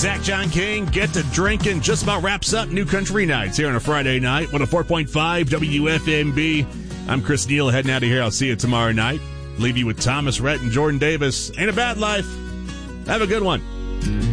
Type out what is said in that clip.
Zach John King, Get to Drinking, just about wraps up New Country Nights here on a Friday night. 104.5 WFMB. I'm Chris Neal, heading out of here. I'll see you tomorrow night. Leave you with Thomas Rhett and Jordan Davis. Ain't a bad life. Have a good one.